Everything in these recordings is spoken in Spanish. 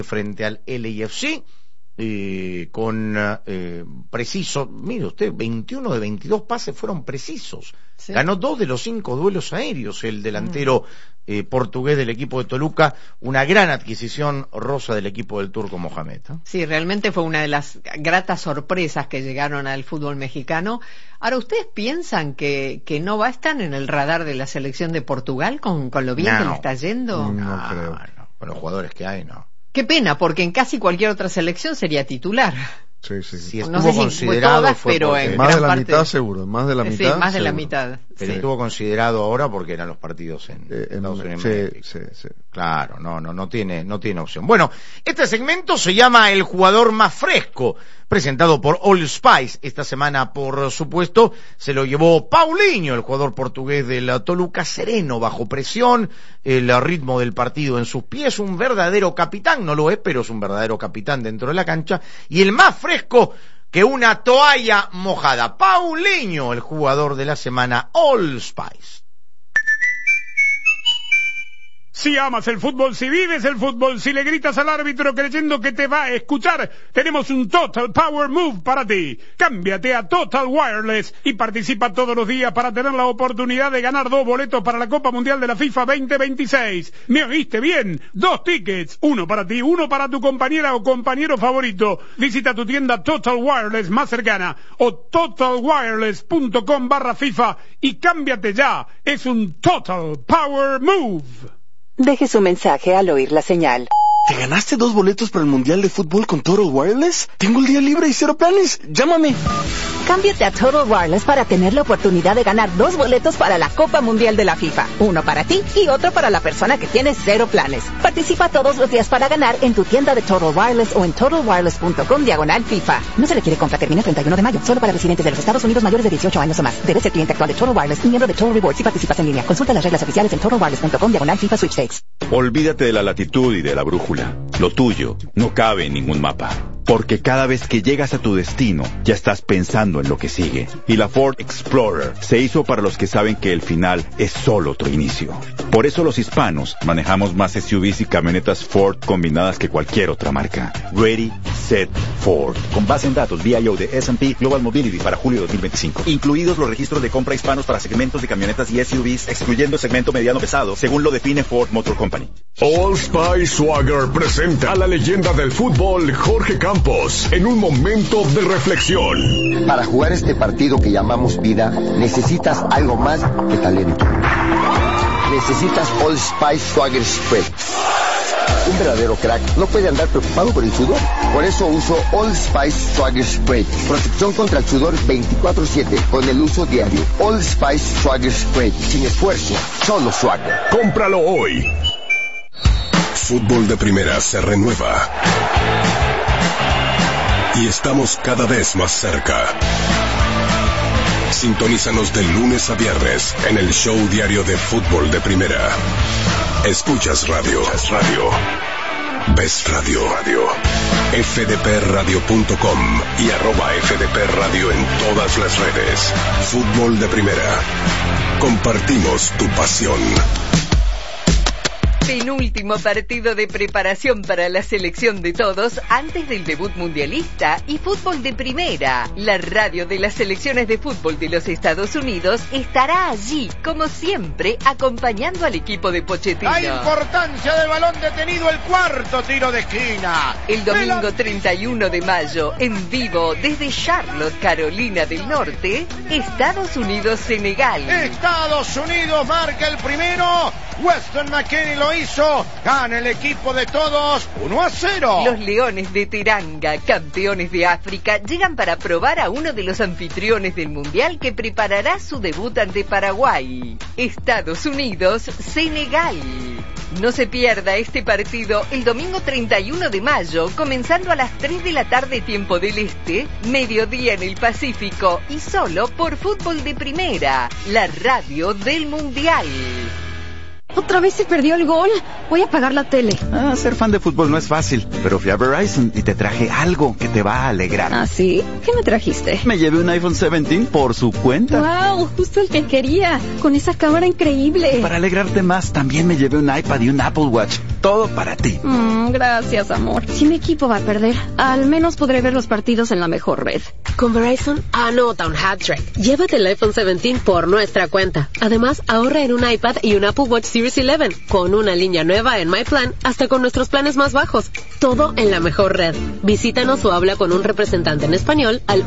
frente al LAFC, con preciso, mire usted, 21 de 22 pases fueron precisos. ¿Sí? Ganó 2 de los 5 duelos aéreos el delantero portugués del equipo de Toluca, una gran adquisición rosa del equipo del Turco Mohamed. Sí, realmente fue una de las gratas sorpresas que llegaron al fútbol mexicano. Ahora, ¿ustedes piensan que no va a estar en el radar de la selección de Portugal con lo bien que le está yendo? No creo. No. Con los jugadores que hay, no. Qué pena, porque en casi cualquier otra selección sería titular. Sí. Si estuvo no sé considerado, si fue todas, pero en más gran de la parte, mitad seguro, más de la mitad. Sí, más de seguro. la mitad. Pero estuvo considerado ahora porque eran los partidos en Estados Unidos. Sí. Claro, no tiene opción. Bueno, este segmento se llama El Jugador Más Fresco, presentado por Old Spice. Esta semana, por supuesto, se lo llevó Paulinho, el jugador portugués del Toluca, sereno, bajo presión, el ritmo del partido en sus pies, un verdadero capitán, no lo es, pero es un verdadero capitán dentro de la cancha, y el más fresco que una toalla mojada. Paulinho, el jugador de la semana, Old Spice. Si amas el fútbol, si vives el fútbol, si le gritas al árbitro creyendo que te va a escuchar, tenemos un Total Power Move para ti. Cámbiate a Total Wireless y participa todos los días para tener la oportunidad de ganar 2 boletos para la Copa Mundial de la FIFA 2026. ¿Me oíste bien? 2 tickets, uno para ti, uno para tu compañera o compañero favorito. Visita tu tienda Total Wireless más cercana o totalwireless.com/FIFA y cámbiate ya. Es un Total Power Move. Deje su mensaje al oír la señal. ¿Te ganaste 2 boletos para el Mundial de Fútbol con Total Wireless? Tengo el día libre y 0 planes. Llámame. Cámbiate a Total Wireless para tener la oportunidad de ganar 2 boletos para la Copa Mundial de la FIFA. Uno para ti y otro para la persona que tiene 0 planes. Participa todos los días para ganar en tu tienda de Total Wireless o en totalwireless.com/FIFA. No se requiere compra, termina el 31 de mayo. Solo para residentes de los Estados Unidos mayores de 18 años o más. Debes ser cliente actual de Total Wireless y miembro de Total Rewards si participas en línea. Consulta las reglas oficiales en totalwireless.com/FIFA Sweepstakes. Olvídate de la latitud y de la brújula. Lo tuyo no cabe en ningún mapa. Porque cada vez que llegas a tu destino, ya estás pensando en lo que sigue. Y la Ford Explorer se hizo para los que saben que el final es solo otro inicio. Por eso los hispanos manejamos más SUVs y camionetas Ford combinadas que cualquier otra marca. Ready, Set, Ford. Con base en datos VIO de S&P Global Mobility para julio de 2025. Incluidos los registros de compra hispanos para segmentos de camionetas y SUVs, excluyendo segmento mediano pesado, según lo define Ford Motor Company. Old Spice Swagger presenta a la leyenda del fútbol, Jorge Campos, en un momento de reflexión. Para jugar este partido que llamamos vida, necesitas algo más que talento. Necesitas Old Spice Swagger Spread. Un verdadero crack no puede andar preocupado por el sudor. Por eso uso Old Spice Swagger Spray. Protección contra el sudor 24/7 con el uso diario. Old Spice Swagger Spray. Sin esfuerzo, solo swagger. Cómpralo hoy. Fútbol de Primera se renueva. Y estamos cada vez más cerca. Sintonízanos de lunes a viernes en el show diario de Fútbol de Primera. Escuchas radio. Ves radio. fdpradio.com y @fdpradio en todas las redes. Fútbol de Primera. Compartimos tu pasión. Penúltimo partido de preparación para la selección de todos antes del debut mundialista y Fútbol de Primera. La radio de las selecciones de fútbol de los Estados Unidos estará allí, como siempre, acompañando al equipo de Pochettino. La importancia del balón detenido, el cuarto tiro de esquina. El domingo 31 de mayo, en vivo desde Charlotte, Carolina del Norte, Estados Unidos-Senegal. Estados Unidos marca el primero. Weston McKennie lo hizo. Gana el equipo de todos 1-0. Los Leones de Teranga, campeones de África, llegan para probar a uno de los anfitriones del Mundial que preparará su debut ante Paraguay. Estados Unidos, Senegal. No se pierda este partido el domingo 31 de mayo, comenzando a las 3 de la tarde tiempo del Este, mediodía en el Pacífico y solo por Fútbol de Primera, la radio del Mundial. ¿Otra vez se perdió el gol? Voy a apagar la tele. Ser fan de fútbol no es fácil, pero fui a Verizon y te traje algo que te va a alegrar. ¿Ah, sí? ¿Qué me trajiste? Me llevé un iPhone 17 por su cuenta. ¡Wow! Justo el que quería, con esa cámara increíble. Para alegrarte más, también me llevé un iPad y un Apple Watch. todo para ti. Gracias, amor. Si mi equipo va a perder, al menos podré ver los partidos en la mejor red. Con Verizon, anota un hat-trick. Llévate el iPhone 17 por nuestra cuenta. Además, ahorra en un iPad y un Apple Watch Series 11, con una línea nueva en My Plan, hasta con nuestros planes más bajos. Todo en la mejor red. Visítanos o habla con un representante en español al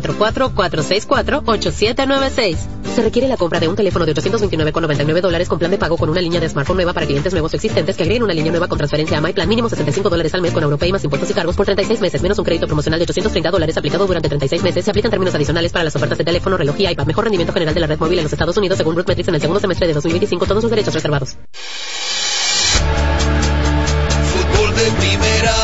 844-464-8796. Se requiere la compra de un teléfono de $829,99 con plan de pago con una línea de smartphone nueva para clientes nuevos o existentes que agreguen una línea nueva con transferencia a My Plan, mínimo $65 al mes con Europay más impuestos y cargos por 36 meses, menos un crédito promocional de $830 aplicado durante 36 meses. Se aplican términos adicionales para las ofertas de teléfono, reloj y iPad. Mejor rendimiento general de la red móvil en los Estados Unidos según Rootmetrics en el segundo semestre de 2025. Todos los derechos reservados. Fútbol de primera.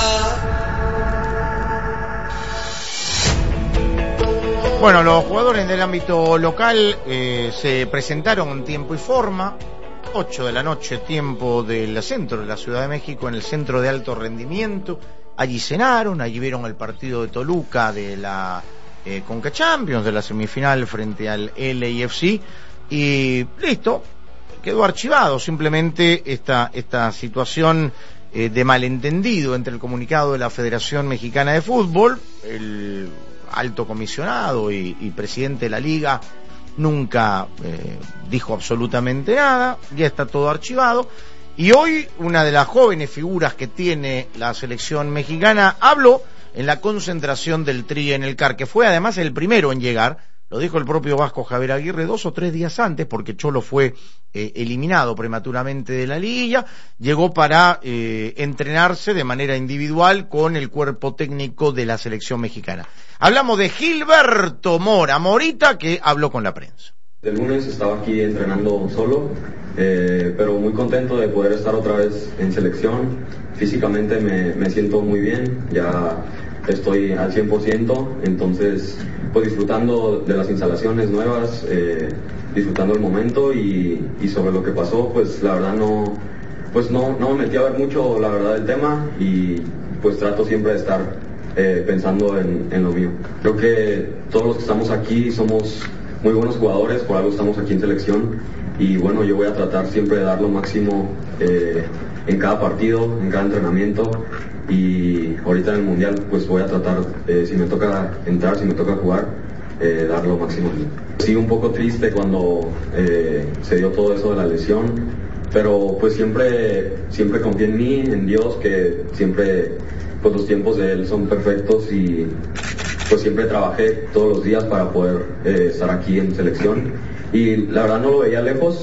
Bueno, los jugadores del ámbito local se presentaron en tiempo y forma. 8 de la noche, tiempo del centro de la Ciudad de México, en el centro de alto rendimiento. Allí cenaron, allí vieron el partido de Toluca de la Conca Champions, de la semifinal frente al LAFC, y listo, quedó archivado simplemente esta situación de malentendido entre el comunicado de la Federación Mexicana de Fútbol. El alto comisionado y presidente de la liga nunca dijo absolutamente nada, ya está todo archivado, y hoy una de las jóvenes figuras que tiene la selección mexicana habló en la concentración del Tri en el CAR, que fue además el primero en llegar. Lo dijo el propio Vasco Javier Aguirre 2 o 3 días antes, porque Cholo fue eliminado prematuramente de la liguilla. Llegó para entrenarse de manera individual con el cuerpo técnico de la selección mexicana. Hablamos de Gilberto Morita, que habló con la prensa. El lunes estaba aquí entrenando solo, pero muy contento de poder estar otra vez en selección. Físicamente me siento muy bien, ya estoy al 100%, entonces pues disfrutando de las instalaciones nuevas, disfrutando el momento y sobre lo que pasó, pues la verdad no me metí a ver mucho la verdad del tema, y pues trato siempre de estar pensando en lo mío. Creo que todos los que estamos aquí somos muy buenos jugadores, por algo estamos aquí en selección, y bueno, yo voy a tratar siempre de dar lo máximo en cada partido, en cada entrenamiento, y ahorita en el Mundial pues voy a tratar, si me toca entrar, si me toca jugar, dar lo máximo. Sí, un poco triste cuando se dio todo eso de la lesión, pero pues siempre confié en mí, en Dios, que siempre pues los tiempos de Él son perfectos, y pues siempre trabajé todos los días para poder estar aquí en selección, y la verdad no lo veía lejos,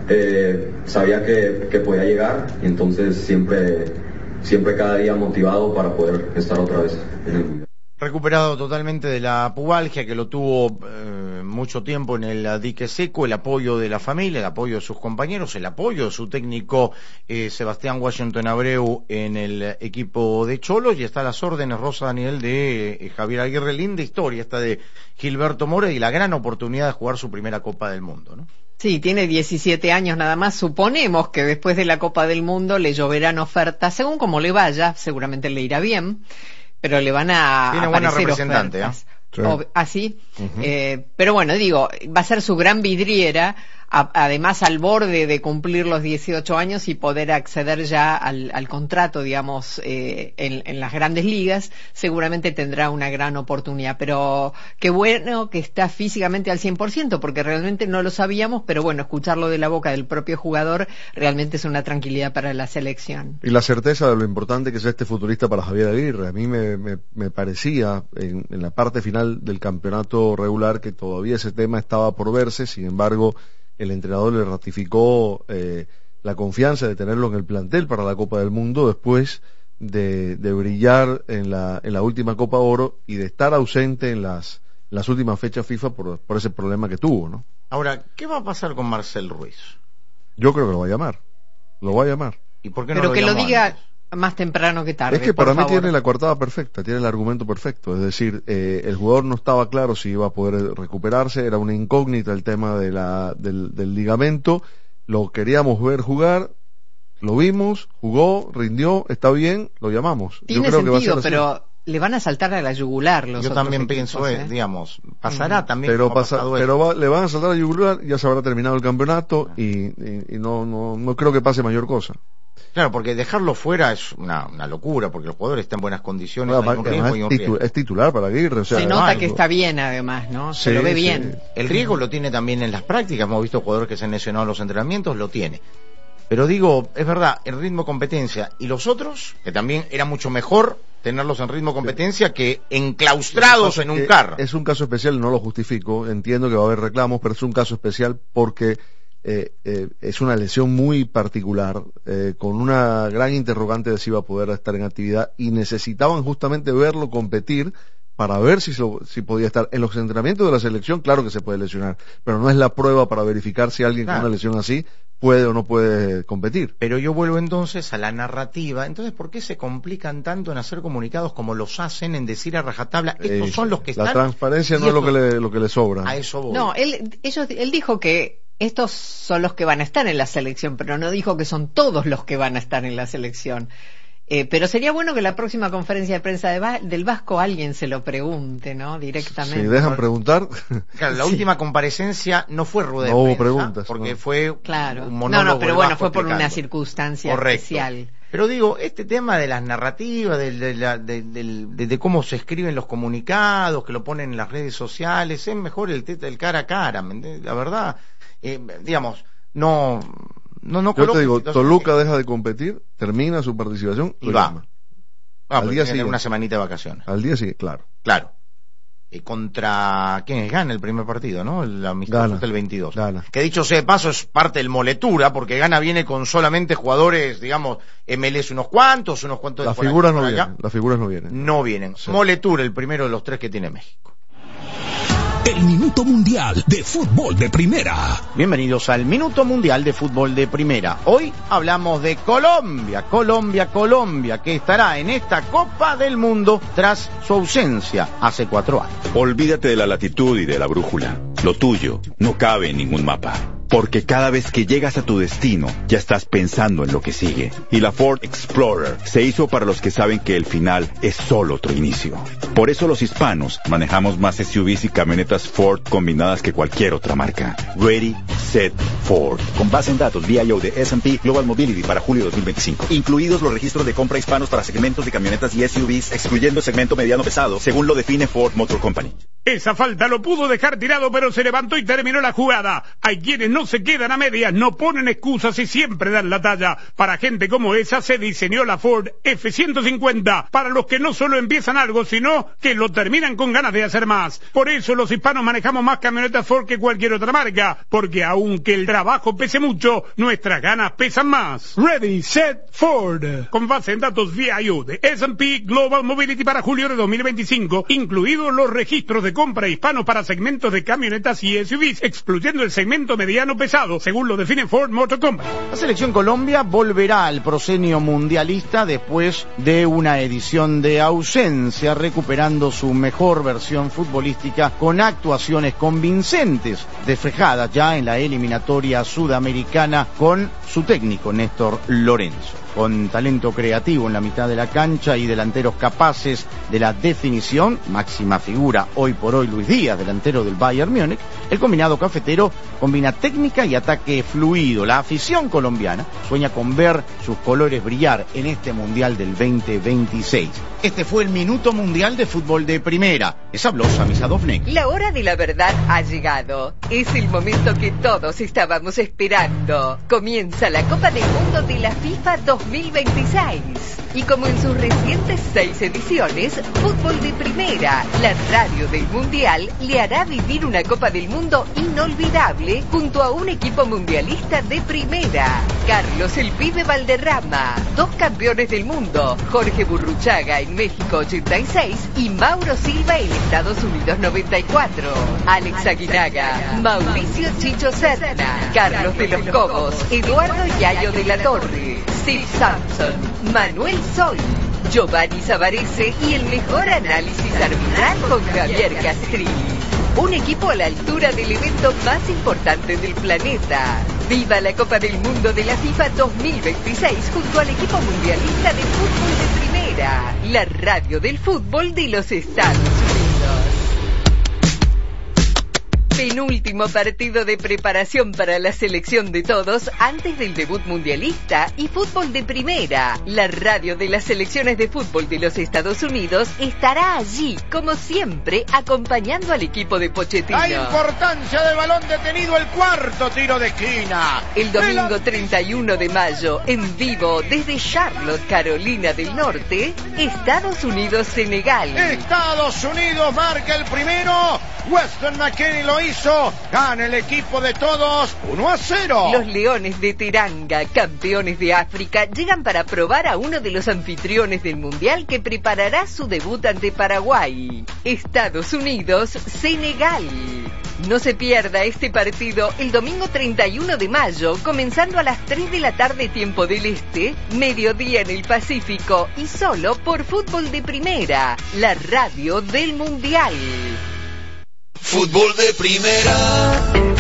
sabía que podía llegar, y entonces siempre cada día motivado para poder estar otra vez en el Mundial. Recuperado totalmente de la pubalgia, que lo tuvo mucho tiempo en el dique seco, el apoyo de la familia, el apoyo de sus compañeros, el apoyo de su técnico Sebastián Washington Abreu en el equipo de Cholos, y está a las órdenes, Rosa Daniel, de Javier Aguirre. Linda historia esta de Gilberto Mora y la gran oportunidad de jugar su primera Copa del Mundo, ¿no? Sí, tiene 17 años nada más. Suponemos que después de la Copa del Mundo le lloverán ofertas, según como le vaya, seguramente le irá bien, pero le van a tiene buena representante, ofertas. Así, pero bueno, digo, va a ser su gran vidriera, además al borde de cumplir los 18 años y poder acceder ya al contrato, digamos, en las grandes ligas. Seguramente tendrá una gran oportunidad, pero qué bueno que está físicamente al 100%, porque realmente no lo sabíamos, pero bueno, escucharlo de la boca del propio jugador realmente es una tranquilidad para la selección. Y la certeza de lo importante que es este futbolista para Javier Aguirre. A mí me parecía en la parte final del campeonato regular que todavía ese tema estaba por verse. Sin embargo, el entrenador le ratificó la confianza de tenerlo en el plantel para la Copa del Mundo después de brillar en la última Copa Oro y de estar ausente en las últimas fechas FIFA por ese problema que tuvo, ¿no? Ahora, ¿qué va a pasar con Marcel Ruiz? Yo creo que lo va a llamar. ¿Y por qué no pero lo que lo diga antes? Más temprano que tarde. Es que para mí favor. tiene la coartada perfecta, tiene el argumento perfecto. Es decir, el jugador no estaba claro si iba a poder recuperarse, era una incógnita el tema del ligamento. Lo queríamos ver jugar, lo vimos, jugó, rindió, está bien, lo llamamos. Tiene Yo creo sentido, que va a ser pero así. le van a saltar a la yugular los Yo otros también equipos, pienso, digamos, pasará también. Pero como ha pasado esto. le van a saltar a la yugular, ya se habrá terminado el campeonato y no creo que pase mayor cosa. Claro, porque dejarlo fuera es una locura, porque el jugador está en buenas condiciones. Es titular para Aguirre. O sea, se nota que está bien, además, ¿no? Se lo ve bien. El riesgo lo tiene también en las prácticas. Hemos visto jugadores que se han lesionado en los entrenamientos, lo tiene. Pero digo, es verdad, el ritmo competencia. Y los otros, que también era mucho mejor tenerlos en ritmo competencia que enclaustrados en un carro. Es un caso especial, no lo justifico. Entiendo que va a haber reclamos, pero es un caso especial porque es una lesión muy particular, con una gran interrogante de si iba a poder estar en actividad, y necesitaban justamente verlo competir para ver si podía estar. En los entrenamientos de la selección, claro que se puede lesionar, pero no es la prueba para verificar si alguien con una lesión así puede o no puede competir. Pero yo vuelvo entonces a la narrativa. Entonces, ¿por qué se complican tanto en hacer comunicados como los hacen, en decir a rajatabla, estos son los que están? La transparencia no es lo que le sobra. A eso voy. No, él dijo que estos son los que van a estar en la selección, pero no dijo que son todos los que van a estar en la selección. Pero sería bueno que la próxima conferencia de prensa del Vasco alguien se lo pregunte, ¿no? Directamente. Si dejan preguntar. Claro, la última comparecencia no fue rueda de prensa, hubo preguntas, porque fue un monólogo. No, pero bueno, fue por una circunstancia especial. Pero digo, este tema de las narrativas, de cómo se escriben los comunicados, que lo ponen en las redes sociales, es mejor el cara a cara, ¿me entiendes? La verdad, digamos, no yo te digo, Toluca deja de competir, termina su participación y va. Al día siguiente, una semanita de vacaciones. Al día siguiente, claro. Contra quién es, Gana el primer partido, ¿no? El amistoso del 22. Gana. Que dicho sea de paso es parte del moletura, porque Gana viene con solamente jugadores, digamos, MLS unos cuantos de las figuras no vienen. Las figuras no vienen. No vienen. Sí. Moletura, el primero de los 3 que tiene México. El Minuto Mundial de Fútbol de Primera. Bienvenidos al Minuto Mundial de Fútbol de Primera. Hoy hablamos de Colombia, que estará en esta Copa del Mundo tras su ausencia hace 4 años. Olvídate de la latitud y de la brújula. Lo tuyo no cabe en ningún mapa. Porque cada vez que llegas a tu destino, ya estás pensando en lo que sigue. Y la Ford Explorer se hizo para los que saben que el final es solo otro inicio. Por eso los hispanos manejamos más SUVs y camionetas Ford combinadas que cualquier otra marca. Ready, Set, Ford. Con base en datos VIO de S&P Global Mobility para julio 2025. Incluidos los registros de compra hispanos para segmentos de camionetas y SUVs, excluyendo el segmento mediano pesado, según lo define Ford Motor Company. Esa falta lo pudo dejar tirado, pero se levantó y terminó la jugada. Hay quienes no se quedan a medias, no ponen excusas y siempre dan la talla. Para gente como esa se diseñó la Ford F-150, para los que no solo empiezan algo, sino que lo terminan con ganas de hacer más. Por eso los hispanos manejamos más camionetas Ford que cualquier otra marca, porque aunque el trabajo pese mucho, nuestras ganas pesan más. Ready, Set, Ford. Con base en datos VIO de S&P Global Mobility para julio de 2025, incluidos los registros de compra hispanos para segmentos de camionetas y SUVs, excluyendo el segmento mediano pesado, según lo define Ford Motor Company. La selección Colombia volverá al proscenio mundialista después de una edición de ausencia, recuperando su mejor versión futbolística con actuaciones convincentes, reflejadas ya en la eliminatoria sudamericana con su técnico Néstor Lorenzo. Con talento creativo en la mitad de la cancha y delanteros capaces de la definición, máxima figura hoy por hoy Luis Díaz, delantero del Bayern Múnich, el combinado cafetero combina técnica y ataque fluido. La afición colombiana sueña con ver sus colores brillar en este Mundial del 2026. Este fue el Minuto Mundial de Fútbol de Primera. Les habló Sami Sadovnik. La hora de la verdad ha llegado. Es el momento que todos estábamos esperando. Comienza la Copa del Mundo de la FIFA 2026. Y como en sus recientes 6 ediciones, Fútbol de Primera, la radio del Mundial, le hará vivir una Copa del Mundo inolvidable junto a un equipo mundialista de primera. Carlos el Pibe Valderrama, 2 campeones del mundo, Jorge Burruchaga en México 86 y Mauro Silva en Estados Unidos 94. Alex Aguinaga, Mauricio Chicho Serna, Carlos de los Cobos, Eduardo Yayo de la Torre, Steve Sampson, Manuel Sol, Giovanni Savarese y el mejor análisis arbitral con Javier Castrilli. Un equipo a la altura del evento más importante del planeta. ¡Viva la Copa del Mundo de la FIFA 2026 junto al equipo mundialista de fútbol de primera! La radio del fútbol de los Estados Unidos. Penúltimo partido de preparación para la selección de todos antes del debut mundialista y fútbol de primera. La radio de las selecciones de fútbol de los Estados Unidos estará allí, como siempre, acompañando al equipo de Pochettino. La importancia del balón detenido, el cuarto tiro de esquina. El domingo 31 de mayo, en vivo desde Charlotte, Carolina del Norte, Estados Unidos-Senegal. Estados Unidos marca el primero. Weston McKennie lo hizo. Gana el equipo de todos 1-0. Los Leones de Teranga, campeones de África, llegan para probar a uno de los anfitriones del Mundial que preparará su debut ante Paraguay. Estados Unidos-Senegal. No se pierda este partido el domingo 31 de mayo, comenzando a las 3 de la tarde tiempo del Este, mediodía en el Pacífico y solo por Fútbol de Primera, la radio del Mundial. Fútbol de Primera.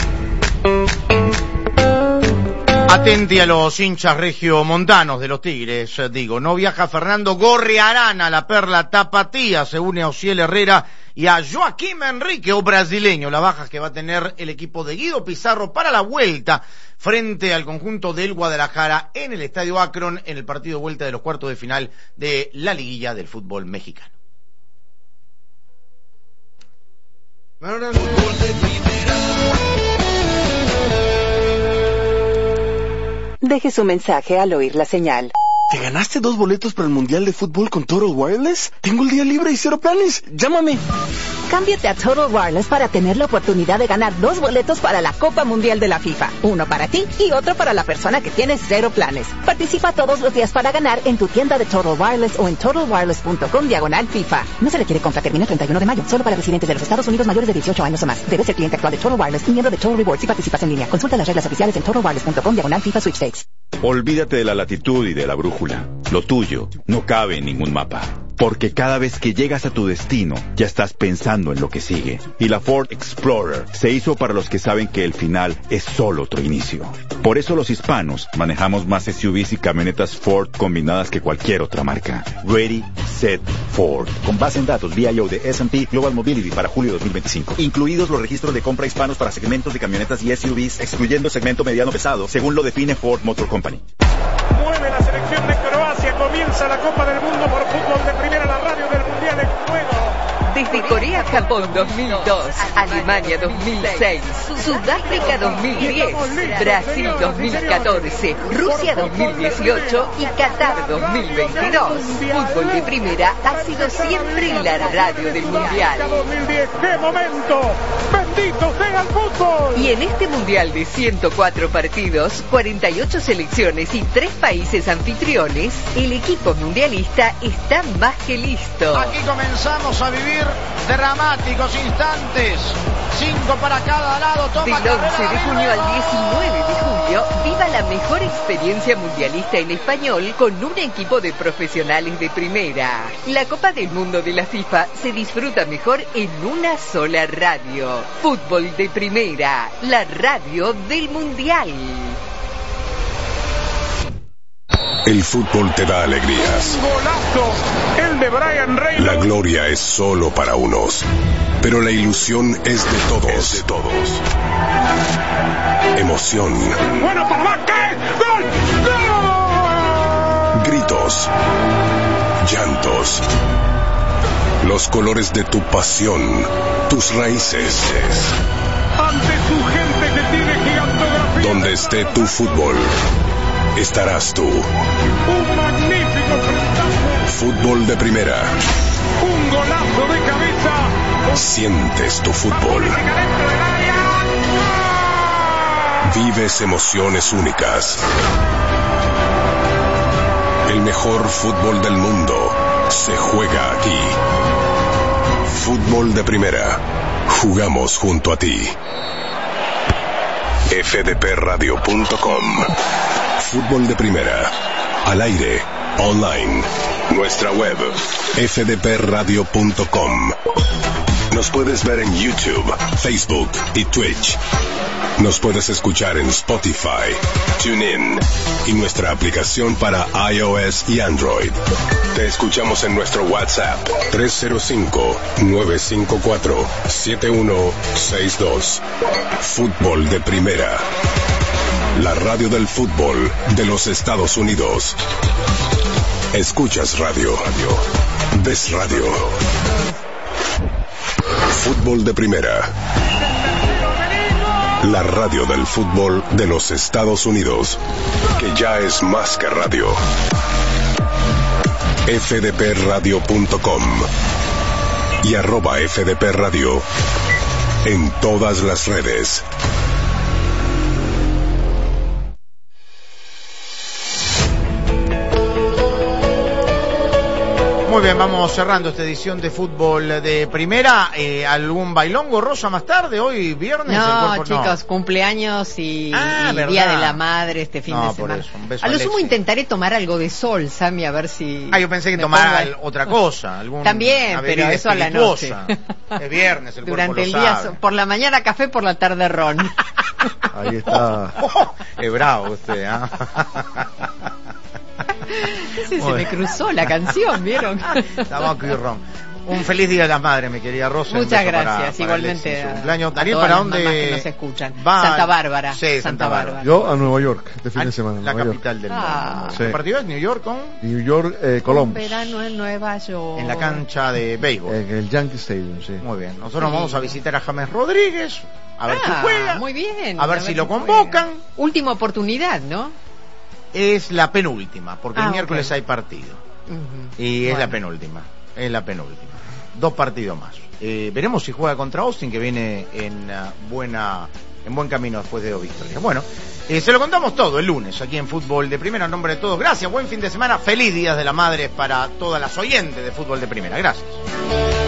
Atenti a los hinchas regiomontanos de los Tigres, digo, no viaja Fernando Gorriarana, la perla tapatía, se une a Ociel Herrera y a Joaquim Enrique, o brasileño, la baja que va a tener el equipo de Guido Pizarro para la vuelta frente al conjunto del Guadalajara en el Estadio Akron en el partido de vuelta de los cuartos de final de la liguilla del fútbol mexicano. Fútbol de Primera. Deje su mensaje al oír la señal. ¿Te ganaste 2 boletos para el Mundial de Fútbol con Total Wireless? Tengo el día libre y 0 planes. Llámame. Cámbiate a Total Wireless para tener la oportunidad de ganar 2 boletos para la Copa Mundial de la FIFA. Uno para ti y otro para la persona que tiene 0 planes. Participa todos los días para ganar en tu tienda de Total Wireless o en totalwireless.com/FIFA. No se requiere compra, termina el 31 de mayo. Solo para residentes de los Estados Unidos mayores de 18 años o más. Debes ser cliente actual de Total Wireless y miembro de Total Rewards si participas en línea. Consulta las reglas oficiales en totalwireless.com/FIFA Sweepstakes. Olvídate de la latitud y de la brújula. Lo tuyo no cabe en ningún mapa. Porque cada vez que llegas a tu destino, ya estás pensando en lo que sigue. Y la Ford Explorer se hizo para los que saben que el final es solo otro inicio. Por eso los hispanos manejamos más SUVs y camionetas Ford combinadas que cualquier otra marca. Ready, Set, Ford. Con base en datos VIO de S&P Global Mobility para julio de 2025. Incluidos los registros de compra hispanos para segmentos de camionetas y SUVs, excluyendo segmento mediano pesado, según lo define Ford Motor Company. Mueve la selección de Croacia, comienza la Copa del Mundo por Fútbol de Primera, la radio del Mundial en juego. Desde Corea-Japón 2002, Alemania 2006, Sudáfrica 2010, Brasil 2014, Rusia 2018 y Qatar 2022. Fútbol de Primera ha sido siempre la radio del Mundial. 2010, ¡qué momento! ¡Bendito sea el fútbol! Y en este Mundial de 104 partidos, 48 selecciones y 3 países anfitriones, el equipo mundialista está más que listo. Aquí comenzamos a vivir dramáticos instantes. 5 para cada lado. Toma del 11 de junio al 19 de julio, viva la mejor experiencia mundialista en español con un equipo de profesionales de primera. La Copa del Mundo de la FIFA se disfruta mejor en una sola radio. Fútbol de Primera, la radio del Mundial. El fútbol te da alegrías. ¡Golazo! El de Brian Reynolds. La gloria es solo para unos, pero la ilusión es de todos. Emoción. ¡Bueno, para qué! ¡Gol! ¡Gol! Gritos. Llantos. Los colores de tu pasión. Tus raíces. Ante su gente que tiene gigantografía. Donde esté tu fútbol, estarás tú. Un magnífico frentazo. Fútbol de Primera. Un golazo de cabeza. Sientes tu fútbol. Vives emociones únicas. El mejor fútbol del mundo se juega aquí. Fútbol de Primera. Jugamos junto a ti. fdpradio.com. Fútbol de Primera. Al aire, online. Nuestra web, fdpradio.com. Nos puedes ver en YouTube, Facebook y Twitch. Nos puedes escuchar en Spotify, TuneIn y nuestra aplicación para iOS y Android. Te escuchamos en nuestro WhatsApp 305-954-7162. Fútbol de Primera. La radio del fútbol de los Estados Unidos. Escuchas radio. Ves radio. Fútbol de Primera. La radio del fútbol de los Estados Unidos, que ya es más que radio. fdpradio.com y @fdpradio en todas las redes. Muy bien, vamos cerrando esta edición de Fútbol de Primera. ¿Algún bailongo, Rosa, más tarde? Hoy viernes. No, chicos, cumpleaños y Día de la Madre este fin de semana. Por eso, un beso a lo Alexis. sumo intentaré tomar algo de sol, Sammy, a ver si... Yo pensé que tomara otra cosa. También, pero eso a la noche. Es viernes, el durante cuerpo el lo día, sabe. por la mañana café, por la tarde ron. Ahí está. Es bravo usted, ¿ah? Se me cruzó la canción, ¿vieron? Tabaco y ron. Un feliz Día de las Madres, mi querida Rosa. Muchas gracias, igualmente. Alexis, cumpleaños. A Daniel, todas ¿para las mamás dónde que nos escuchan? va? Santa Bárbara. Sí, Santa Bárbara. Yo a Nueva York este fin de semana. La Nueva capital del mundo. Sí. ¿El partido es New York con? New York, Columbus. Verano en Nueva York. En la cancha de béisbol. En el Yankee Stadium, sí. Muy bien. Nosotros vamos a visitar a James Rodríguez, a ver si juega. Muy bien. A ver si lo convocan. Última oportunidad, ¿no? Es la penúltima, porque el miércoles okay. hay partido. Y es la penúltima. Es la penúltima. 2 partidos más. Veremos si juega contra Austin, que viene en buen camino después de 2 victorias. Bueno, se lo contamos todo el lunes aquí en Fútbol de Primera. En nombre de todos, gracias, buen fin de semana, feliz Días de la Madre para todas las oyentes de Fútbol de Primera. Gracias.